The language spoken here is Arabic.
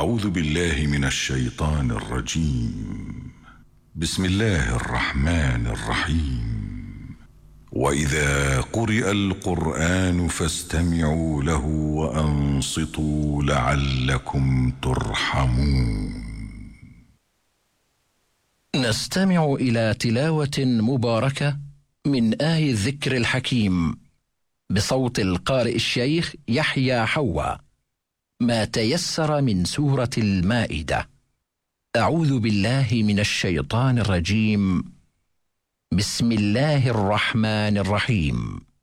أعوذ بالله من الشيطان الرجيم. بسم الله الرحمن الرحيم. وإذا قرئ القرآن فاستمعوا له وأنصتوا لعلكم ترحمون. نستمع إلى تلاوة مباركة من آي الذكر الحكيم بصوت القارئ الشيخ يحيى حوا، ما تيسر من سورة المائدة. أعوذ بالله من الشيطان الرجيم. بسم الله الرحمن الرحيم.